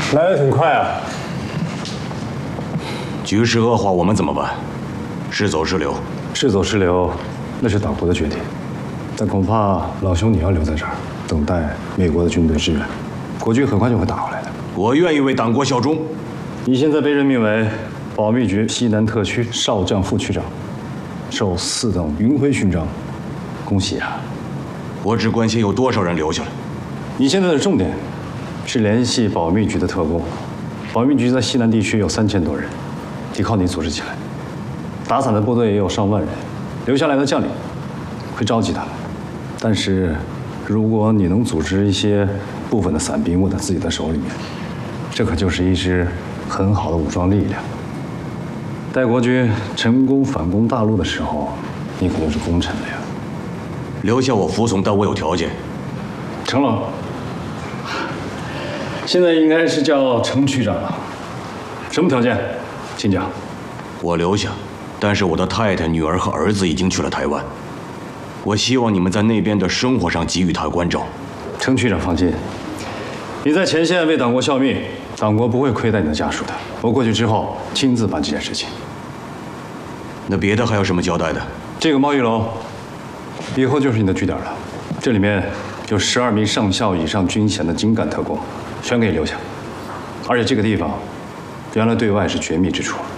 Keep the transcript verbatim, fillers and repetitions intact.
来得挺快啊。 局势恶化，我们怎么办？是走是留？ 是走是留，那是党国的决定。但恐怕老兄你要留在这儿，等待美国的军队支援。国军很快就会打回来的。 我愿意为党国效忠。 你现在被任命为保密局西南特区少将副区长，受四等云辉勋章，恭喜啊！ 我只关心有多少人留下来。 你现在的重点是联系保密局的特工。保密局在西南地区有三千多人，得靠你组织起来。打散的部队也有上万人，留下来的将领会召集他们。但是，如果你能组织一些部分的散兵握在自己的手里面，这可就是一支很好的武装力量。待国军成功反攻大陆的时候，你可就是功臣了呀。 留下我服从，但我有条件。 程龙，现在应该是叫程区长了。什么条件？请讲。 我留下，但是我的太太、女儿和儿子已经去了台湾。我希望你们在那边的生活上给予他关照。 程区长放心，你在前线为党国效命，党国不会亏待你的家属的。我过去之后亲自办这件事情。 那别的还有什么交代的？ 这个贸易楼以后就是你的据点了，这里面有十二名上校以上军衔的精干特工，全给你留下。而且这个地方原来对外是绝密之处。